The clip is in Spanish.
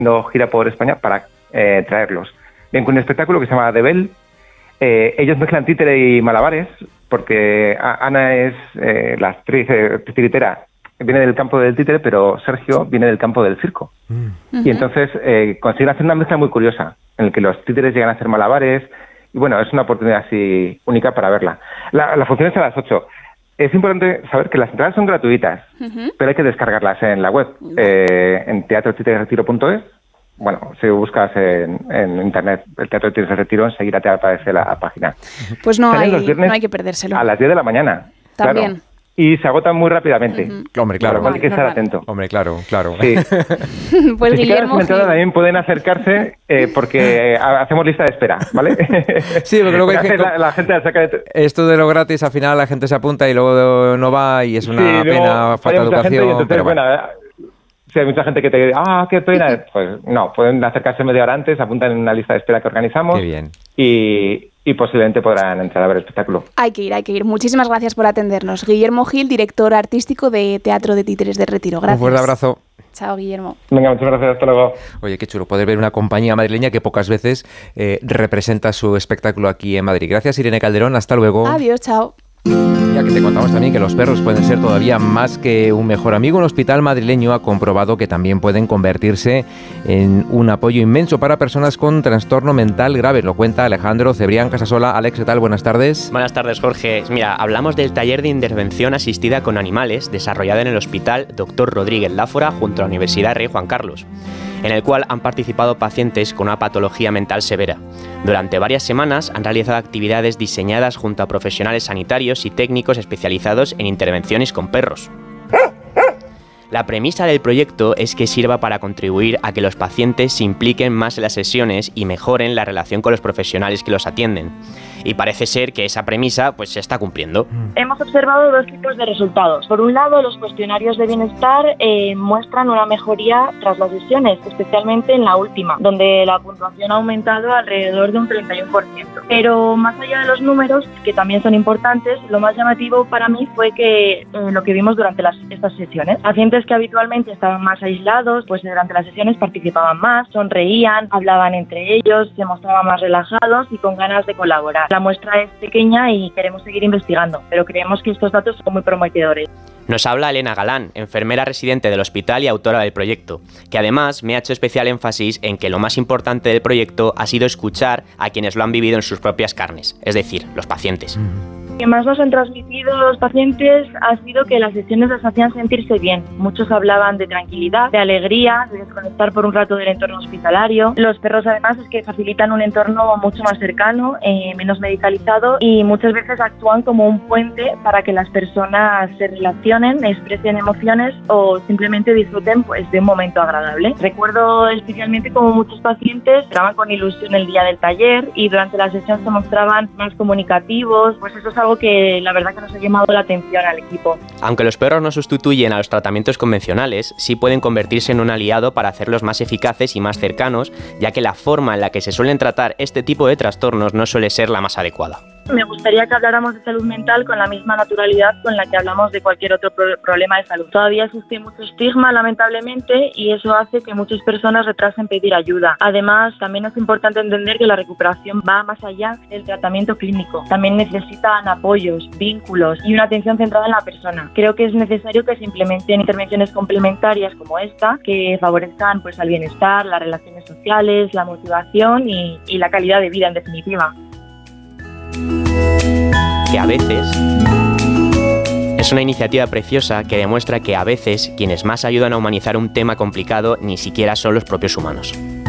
haciendo gira por España para traerlos. Bien, con un espectáculo que se llama The Bell, ellos mezclan títere y malabares, porque Ana es la actriz titiritera, viene del campo del títere, pero Sergio viene del campo del circo. Y entonces consiguen hacer una mezcla muy curiosa, en el que los títeres llegan a hacer malabares, y bueno, es una oportunidad así única para verla. La función es a las 8. Es importante saber que las entradas son gratuitas, pero hay que descargarlas en la web, en teatrotiteresretiro.es. Bueno, si buscas en internet el Teatro de Títeres del Retiro, enseguida te aparece la página. Pues no hay que perdérselo. A las 10 de la mañana. También. Claro. Y se agotan muy rápidamente. Hombre, claro. Hay que estar atento. Hombre, claro. Sí. Pues si Guillermo Gil también pueden acercarse porque hacemos lista de espera, ¿vale? Sí, porque luego la gente saca esto de lo gratis, al final la gente se apunta y luego no va y es una pena, falta de educación. Entonces, pero bueno. Si hay mucha gente que te dice, qué pena, pues no, pueden acercarse media hora antes, apuntan en una lista de espera que organizamos. Qué bien. Y posiblemente podrán entrar a ver el espectáculo. Hay que ir. Muchísimas gracias por atendernos. Guillermo Gil, director artístico de Teatro de Títeres del Retiro. Gracias. Un fuerte abrazo. Chao, Guillermo. Venga, muchas gracias. Hasta luego. Oye, qué chulo poder ver una compañía madrileña que pocas veces representa su espectáculo aquí en Madrid. Gracias, Irene Calderón. Hasta luego. Adiós, chao. Ya que te contamos también que los perros pueden ser todavía más que un mejor amigo, un hospital madrileño ha comprobado que también pueden convertirse en un apoyo inmenso para personas con trastorno mental grave. Lo cuenta Alejandro Cebrián Casasola. Alex, ¿qué tal? Buenas tardes. Buenas tardes, Jorge. Mira, hablamos del taller de intervención asistida con animales desarrollado en el Hospital Dr. Rodríguez Láfora junto a la Universidad Rey Juan Carlos, en el cual han participado pacientes con una patología mental severa. Durante varias semanas han realizado actividades diseñadas junto a profesionales sanitarios y técnicos especializados en intervenciones con perros. La premisa del proyecto es que sirva para contribuir a que los pacientes se impliquen más en las sesiones y mejoren la relación con los profesionales que los atienden. Y parece ser que esa premisa pues se está cumpliendo. Hemos observado dos tipos de resultados. Por un lado, los cuestionarios de bienestar muestran una mejoría tras las sesiones, especialmente en la última, donde la puntuación ha aumentado alrededor de un 31%. Pero más allá de los números, que también son importantes, lo más llamativo para mí fue que lo que vimos durante estas sesiones. Pacientes que habitualmente estaban más aislados, pues durante las sesiones participaban más, sonreían, hablaban entre ellos, se mostraban más relajados y con ganas de colaborar. La muestra es pequeña y queremos seguir investigando, pero creemos que estos datos son muy prometedores. Nos habla Elena Galán, enfermera residente del hospital y autora del proyecto, que además me ha hecho especial énfasis en que lo más importante del proyecto ha sido escuchar a quienes lo han vivido en sus propias carnes, es decir, los pacientes. Lo que más nos han transmitido los pacientes ha sido que las sesiones les hacían sentirse bien. Muchos hablaban de tranquilidad, de alegría, de desconectar por un rato del entorno hospitalario. Los perros además es que facilitan un entorno mucho más cercano, menos medicalizado y muchas veces actúan como un puente para que las personas se relacionen, expresen emociones o simplemente disfruten pues de un momento agradable. Recuerdo especialmente como muchos pacientes estaban con ilusión el día del taller y durante la sesión se mostraban más comunicativos, pues eso es algo que la verdad que nos ha llamado la atención al equipo. Aunque los perros no sustituyen a los tratamientos convencionales, sí pueden convertirse en un aliado para hacerlos más eficaces y más cercanos, ya que la forma en la que se suelen tratar este tipo de trastornos no suele ser la más adecuada. Me gustaría que habláramos de salud mental con la misma naturalidad con la que hablamos de cualquier otro problema de salud. Todavía existe mucho estigma, lamentablemente, y eso hace que muchas personas retrasen pedir ayuda. Además, también es importante entender que la recuperación va más allá del tratamiento clínico. También necesitan apoyos, vínculos y una atención centrada en la persona. Creo que es necesario que se implementen intervenciones complementarias como esta, que favorezcan pues, al bienestar, las relaciones sociales, la motivación y la calidad de vida, en definitiva. Que a veces es una iniciativa preciosa que demuestra que a veces quienes más ayudan a humanizar un tema complicado ni siquiera son los propios humanos.